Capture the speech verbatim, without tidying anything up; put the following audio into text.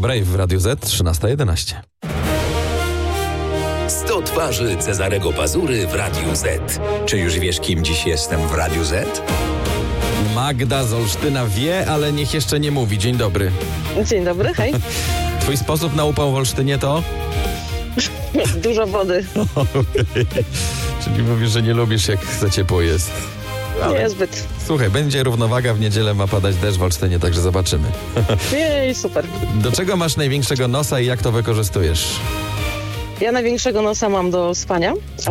Brave w Radiu Z, trzynasta jedenaście. sto twarzy Cezarego Pazury w Radiu Z. Czy już wiesz, kim dziś jestem w Radiu Z? Magda z Olsztyna wie, ale niech jeszcze nie mówi. Dzień dobry. Dzień dobry, hej. Twój sposób na upał w Olsztynie to? Dużo wody. Okay. Czyli mówisz, że nie lubisz, jak za ciepło jest. Ale... Niezbyt. Słuchaj, będzie równowaga, w niedzielę ma padać deszcz w Olsztynie, także zobaczymy. Jej, super. Do czego masz największego nosa i jak to wykorzystujesz? Ja największego nosa mam do spania.